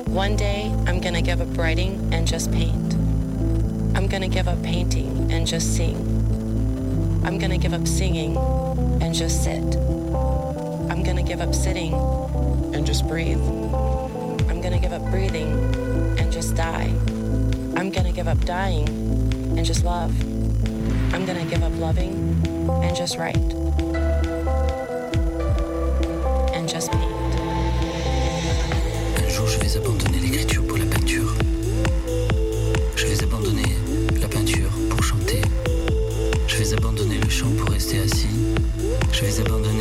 One day, I'm gonna give up writing and just paint. I'm gonna give up painting and just sing. I'm gonna give up singing and just sit. I'm gonna give up sitting and just breathe. I'm gonna give up breathing and just die. I'm gonna give up dying and just love. I'm gonna give up loving and just write. And just paint. Un jour, je vais abandonner l'écriture pour la peinture. Je vais abandonner la peinture pour chanter. Je vais abandonner le chant pour rester assis. Je vais abandonner